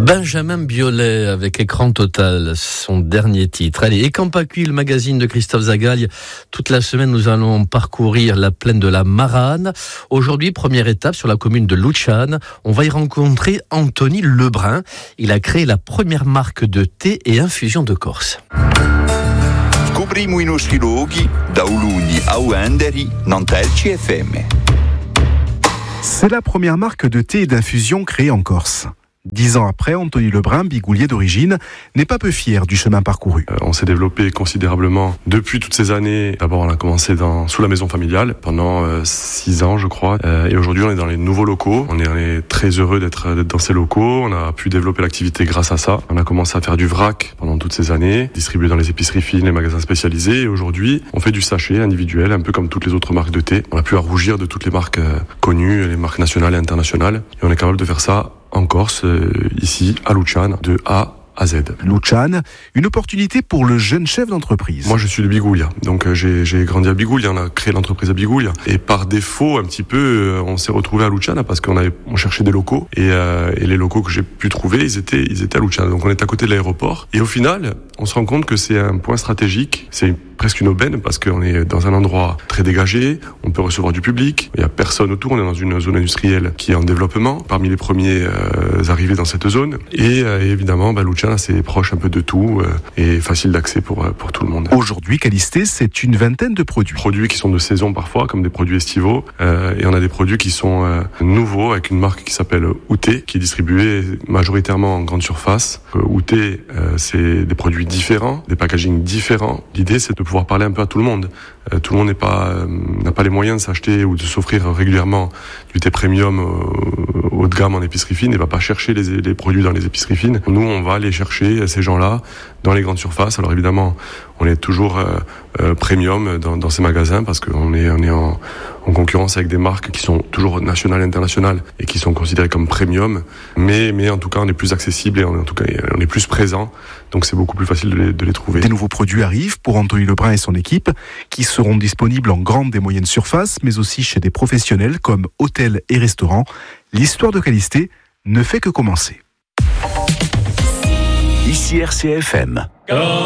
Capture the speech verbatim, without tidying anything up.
Benjamin Biolay avec Écran Total, son dernier titre. Allez, et Campacui, le magazine de Christophe Zagalia. Toute la semaine, nous allons parcourir la plaine de la Marane. Aujourd'hui, première étape sur la commune de Luciane. On va y rencontrer Anthony Lebrun. Il a créé la première marque de thé et infusion de Corse. Scopriamo i nostri luoghi da Uluni a Uenderi, Nantelci F M. C'est la première marque de thé et d'infusion créée en Corse. Dix ans après, Anthony Lebrun, bigoulier d'origine, n'est pas peu fier du chemin parcouru. Euh, on s'est développé considérablement depuis toutes ces années. D'abord, on a commencé dans, sous la maison familiale pendant euh, six ans, je crois. Euh, et aujourd'hui, on est dans les nouveaux locaux. On est, on est très heureux d'être, d'être dans ces locaux. On a pu développer l'activité grâce à ça. On a commencé à faire du vrac pendant toutes ces années, distribué dans les épiceries fines, les magasins spécialisés. Et aujourd'hui, on fait du sachet individuel, un peu comme toutes les autres marques de thé. On a pu rougir de toutes les marques euh, connues, les marques nationales et internationales. Et on est capable de faire ça en Corse, euh, ici, à Luciane, de A à Z. Luciane, une opportunité pour le jeune chef d'entreprise. Moi, je suis de Bigoulia, donc euh, j'ai, j'ai grandi à Bigoulia, on a créé l'entreprise à Bigoulia. Et par défaut, un petit peu, euh, on s'est retrouvé à Luciane parce qu'on avait, on cherchait des locaux. Et, euh, et les locaux que j'ai pu trouver, ils étaient, ils étaient à Luciane. Donc on est à côté de l'aéroport. Et au final, on se rend compte que c'est un point stratégique. C'est presque une aubaine parce qu'on est dans un endroit très dégagé, on peut recevoir du public, il n'y a personne autour, on est dans une zone industrielle qui est en développement, parmi les premiers euh, arrivés dans cette zone. Et, euh, et évidemment, bah, Luciane, c'est proche un peu de tout euh, et facile d'accès pour, pour tout le monde. Aujourd'hui, Calisté, c'est une vingtaine de produits. Produits qui sont de saison parfois, comme des produits estivaux. Euh, et on a des produits qui sont euh, nouveaux, avec une marque qui s'appelle Outé, qui est distribuée majoritairement en grande surface. Euh, Outé, euh, c'est des produits différents, des packagings différents. L'idée, c'est de pouvoir parler un peu à tout le monde. Euh, tout le monde n'est pas, euh, n'a pas les moyens de s'acheter ou de s'offrir régulièrement du thé premium euh, haut de gamme en épicerie fine et va pas chercher les, les produits dans les épiceries fines. Nous, on va aller chercher ces gens-là dans les grandes surfaces. Alors évidemment, on est toujours euh, euh, premium dans, dans ces magasins parce qu'on est, on est en, en concurrence avec des marques qui sont toujours nationales et internationales et qui sont considérées comme premium. Mais, mais en tout cas, on est plus accessible et on, en tout cas, on est plus présent. Donc c'est beaucoup plus facile de les, de les trouver. Des nouveaux produits arrivent pour Anthony Lebrun et son équipe qui seront disponibles en grande et moyenne surface, mais aussi chez des professionnels comme hôtels et restaurants. L'histoire de Calisté ne fait que commencer. Ici R C F M.